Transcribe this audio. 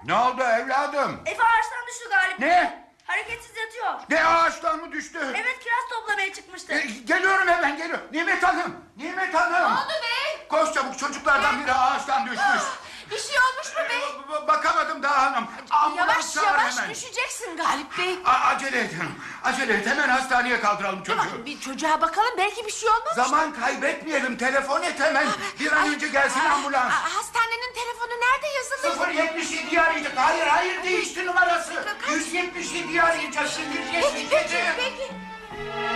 Ne oldu evladım? Efe ağaçtan düştü Galip. Ne? Hareketsiz yatıyor. Ne, ağaçtan mı düştü? Evet, kiraz toplamaya çıkmıştı. Geliyorum, hemen geliyorum. Nimet Hanım, Nimet Hanım. Ne oldu bey? Koş çabuk, çocuklardan biri ağaçtan düşmüş. Bir şey olmuş mu bey? Bakamadım daha hanım. Ambulans Yavaş çağır yavaş hemen. düşeceksin Galip bey. Acele et hanım. Acele et, hemen hastaneye kaldıralım çocuğu. Tamam, bir çocuğa bakalım, belki bir şey olmaz. Zaman kaybetmeyelim, telefon et hemen. Bir an önce gelsin ambulans. Hastanenin telefonu nerede yazılı? 077'yi arayacak. Hayır değişti numarası. 177'yi arayacağız şimdi. Peki.